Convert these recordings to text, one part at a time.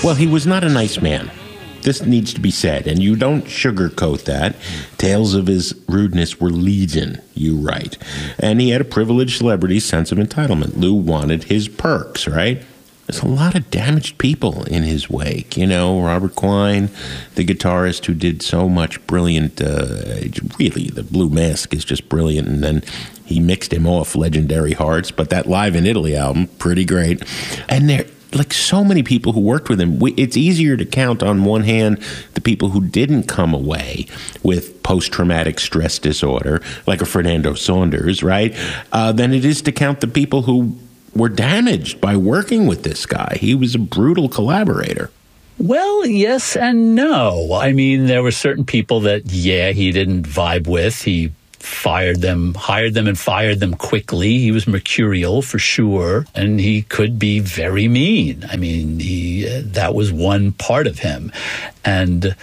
Well, he was not a nice man. This needs to be said, and you don't sugarcoat that. Tales of his rudeness were legion, you write. And he had a privileged celebrity sense of entitlement. Lou wanted his perks, right? There's a lot of damaged people in his wake. You know, Robert Quine, the guitarist who did so much brilliant, really, the Blue Mask is just brilliant. And then he mixed him off Legendary Hearts. But that Live in Italy album, pretty great. And there, like so many people who worked with him, it's easier to count on one hand the people who didn't come away with post-traumatic stress disorder, like a Fernando Saunders, right, than it is to count the people who were damaged by working with this guy. He was a brutal collaborator. Well, yes and no. I mean, there were certain people that, he didn't vibe with. He hired them and fired them quickly. He was mercurial for sure, and he could be very mean. I mean, that was one part of him. And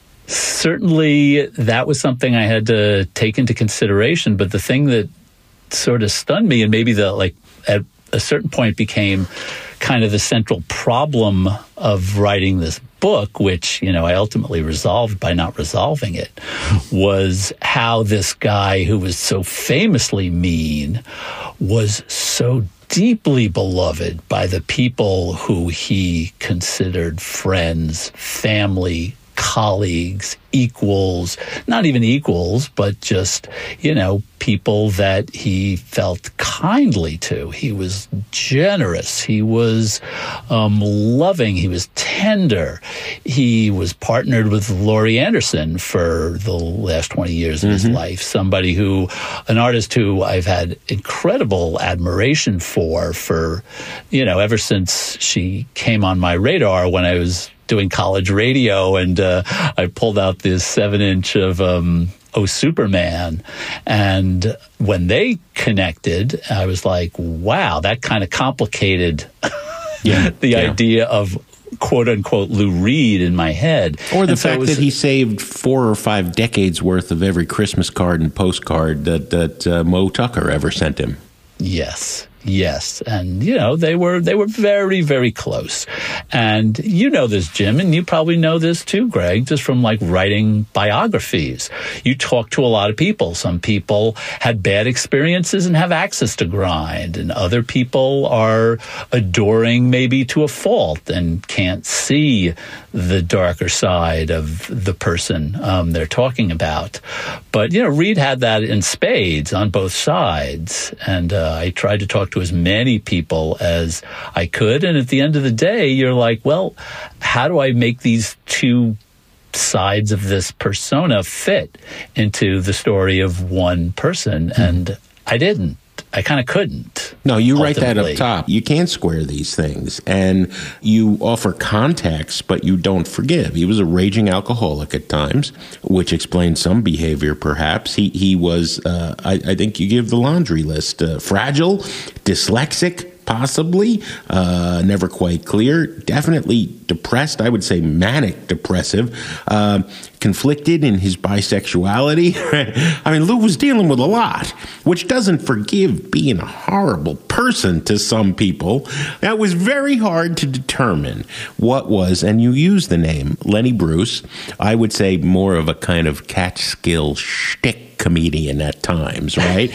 certainly that was something I had to take into consideration. But the thing that sort of stunned me, and maybe at a certain point became kind of the central problem of writing this book, which, I ultimately resolved by not resolving it, was how this guy who was so famously mean was so deeply beloved by the people who he considered friends, family, colleagues, equals, not even equals, but just, people that he felt kindly to. He was generous. He was loving. He was tender. He was partnered with Laurie Anderson for the last 20 years of his life, an artist who I've had incredible admiration for, ever since she came on my radar when I was doing college radio, and I pulled out this 7-inch of Oh Superman, and when they connected, I was like, wow, that kind of complicated the idea of quote-unquote Lou Reed in my head. Or the fact that he saved 4 or 5 decades worth of every Christmas card and postcard that Moe Tucker ever sent him. Yes. And, they were very, very close. And you know this, Jim, and you probably know this too, Greg, just from writing biographies. You talk to a lot of people. Some people had bad experiences and have access to grind, and other people are adoring maybe to a fault and can't see the darker side of the person they're talking about. But, Reed had that in spades on both sides. And I tried to talk to as many people as I could. And at the end of the day, you're like, well, how do I make these two sides of this persona fit into the story of one person? And I didn't. I kind of couldn't. No, you write that up top. You can't square these things. And you offer context, but you don't forgive. He was a raging alcoholic at times, which explains some behavior, perhaps. He was, I think you give the laundry list, fragile, dyslexic, possibly, never quite clear, definitely depressed, I would say manic depressive, conflicted in his bisexuality. I mean, Lou was dealing with a lot, which doesn't forgive being a horrible person to some people. That was very hard to determine what was, and you use the name Lenny Bruce, I would say more of a kind of Catskill shtick comedian at times, right?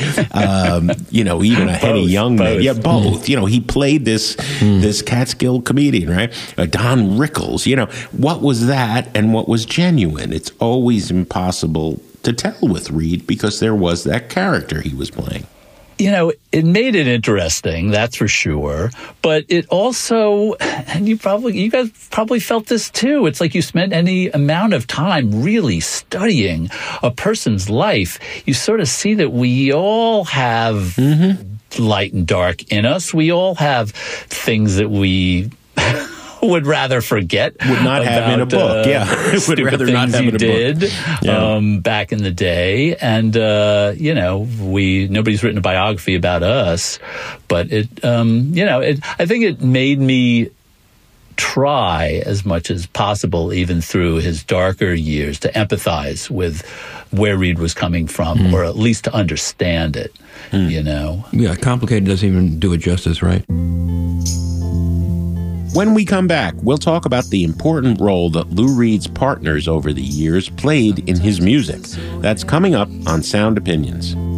Even a heady young man. Yeah, both. He played this Catskill comedian, right? Don Rickles. What was that and what was genuine? It's always impossible to tell with Reed because there was that character he was playing. It made it interesting, that's for sure. But it also, and you guys probably felt this too. It's like you spent any amount of time really studying a person's life. You sort of see that we all have light and dark in us. We all have things that we would rather forget. Would not have in a book. Would rather not have in a book. Back in the day. And, nobody's written a biography about us, but I think it made me try as much as possible, even through his darker years, to empathize with where Reed was coming from, or at least to understand it, Yeah, complicated doesn't even do it justice, right? When we come back, we'll talk about the important role that Lou Reed's partners over the years played in his music. That's coming up on Sound Opinions.